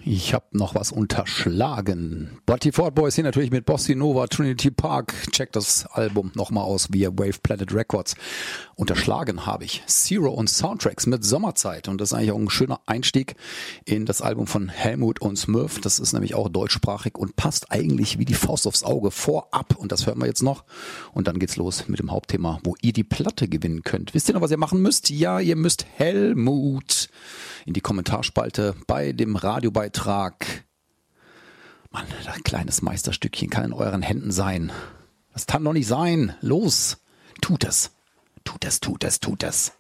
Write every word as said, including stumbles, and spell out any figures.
Ich habe noch was unterschlagen. Butty Ford Boys hier natürlich mit Bossy Nova, Trinity Park. Checkt das Album nochmal aus via Wave Planet Records. Unterschlagen habe ich Zero und Soundtracks mit Sommerzeit. Und das ist eigentlich auch ein schöner Einstieg in das Album von Helmut und Smurf. Das ist nämlich auch deutschsprachig und passt eigentlich wie die Faust aufs Auge vorab. Und das hören wir jetzt noch. Und dann geht's los mit dem Hauptthema, wo ihr die Platte gewinnen könnt. Wisst ihr noch, was ihr machen müsst? Ja, ihr müsst Helmut in die Kommentarspalte bei dem Radiobeitrag. Mann, ein kleines Meisterstückchen kann in euren Händen sein. Das kann doch nicht sein. Los, tut es. Tut es, tut es, tut es.